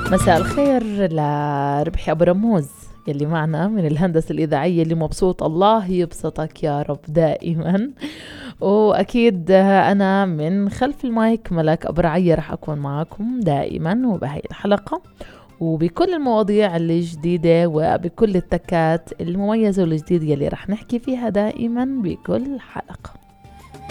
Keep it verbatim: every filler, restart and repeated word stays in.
مساء الخير لربحي أبو رموز يلي معنا من الهندسة الإذاعية، اللي مبسوط. الله يبسطك يا رب دائما. وأكيد أنا من خلف المايك ملك أبو رعية رح أكون معكم دائما وبهي الحلقة وبكل المواضيع الجديدة وبكل التكات المميزة والجديدة يلي رح نحكي فيها دائما بكل حلقة.